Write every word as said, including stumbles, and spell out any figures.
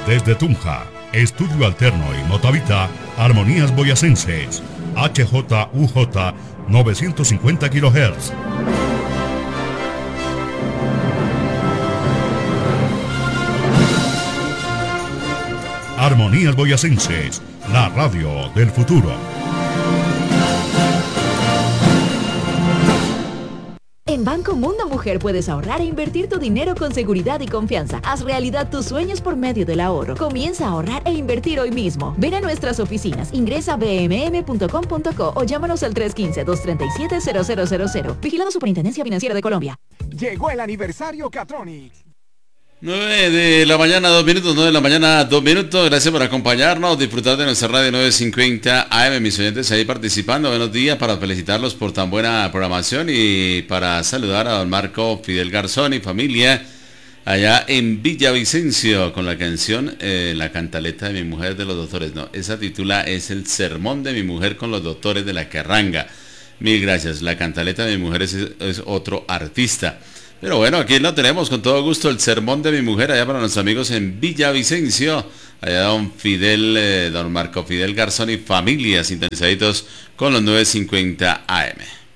Desde Tunja, Estudio Alterno y Motavita, Armonías Boyacenses, H J U J novecientos cincuenta kilohertz. Armonías Boyacenses, la radio del futuro. En Banco Mundo Mujer puedes ahorrar e invertir tu dinero con seguridad y confianza. Haz realidad tus sueños por medio del ahorro. Comienza a ahorrar e invertir hoy mismo. Ven a nuestras oficinas, ingresa a b m m punto com punto co o llámanos al tres uno cinco, dos tres siete, cero cero cero cero. Vigilado Superintendencia Financiera de Colombia. Llegó el aniversario Catronics. nueve de la mañana, dos minutos, nueve de la mañana, dos minutos. Gracias por acompañarnos, disfrutar de nuestra radio nueve cincuenta A M. Mis oyentes ahí participando. Buenos días, para felicitarlos por tan buena programación y para saludar a don Marco Fidel Garzón y familia allá en Villavicencio con la canción eh, La Cantaleta de mi mujer de los doctores. No, esa titula es El sermón de mi mujer con los doctores de la Carranga. Mil gracias. La Cantaleta de mi mujer es, es otro artista. Pero bueno, aquí lo tenemos con todo gusto, el sermón de mi mujer, allá para nuestros amigos en Villavicencio, allá don Fidel, eh, don Marco Fidel Garzón y familia, sintonizaditos con los nueve cincuenta A M.